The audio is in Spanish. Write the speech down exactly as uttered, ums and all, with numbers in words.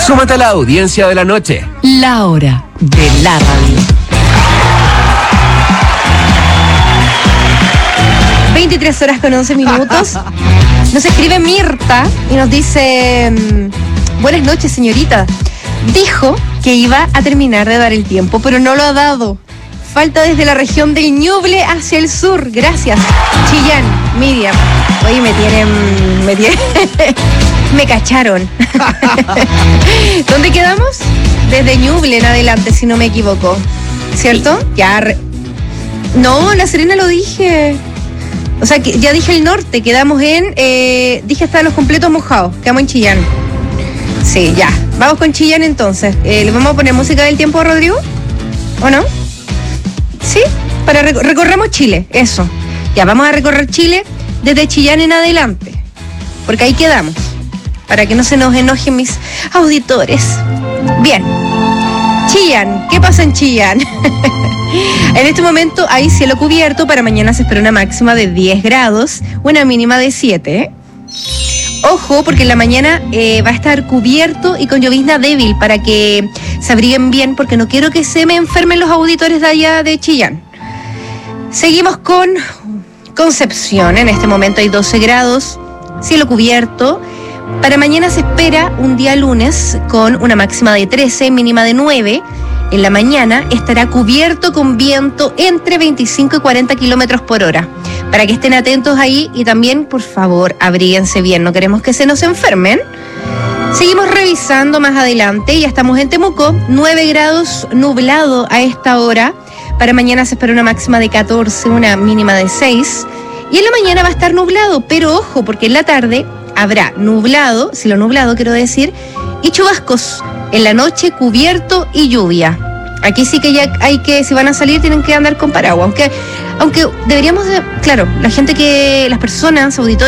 Súmate a la audiencia de la noche. La hora de la radio. veintitrés horas con once minutos. Nos escribe Mirta y nos dice: buenas noches, señorita. Dijo que iba a terminar de dar el tiempo, pero no lo ha dado. Falta desde la región del Ñuble hacia el sur. Gracias. Chillán, Miriam. Oye, me tienen... Me tienen... me cacharon. ¿Dónde quedamos? Desde Ñuble en adelante, si no me equivoco. ¿Cierto? Sí. Ya... Re... No, La Serena lo dije. O sea, que ya dije el norte. Quedamos en... Eh, dije hasta los completos mojados. Quedamos en Chillán. Sí, ya. Vamos con Chillán entonces. Eh, ¿Le vamos a poner música del tiempo a Rodrigo? ¿O no? Sí, para rec- recorremos Chile, eso. Ya, vamos a recorrer Chile desde Chillán en adelante, porque ahí quedamos, para que no se nos enojen mis auditores. Bien, Chillán, ¿qué pasa en Chillán? En este momento hay cielo cubierto, para mañana se espera una máxima de diez grados, una mínima de siete, ¿eh? Ojo, porque en la mañana eh, va a estar cubierto y con llovizna débil para que se abriguen bien, porque no quiero que se me enfermen los auditores de allá de Chillán. Seguimos con Concepción. En este momento hay doce grados, cielo cubierto. Para mañana se espera un día lunes con una máxima de trece, mínima de nueve. En la mañana estará cubierto con viento entre veinticinco y cuarenta kilómetros por hora. Para que estén atentos ahí y también, por favor, abríguense bien. No queremos que se nos enfermen. Seguimos revisando más adelante. Ya estamos en Temuco. nueve grados, nublado a esta hora. Para mañana se espera una máxima de catorce, una mínima de seis. Y en la mañana va a estar nublado, pero ojo, porque en la tarde habrá nublado, si lo nublado quiero decir, y chubascos. En la noche cubierto y lluvia. Aquí sí que ya hay que, si van a salir, tienen que andar con paraguas. Aunque, aunque deberíamos, de, claro, la gente que, las personas, auditores,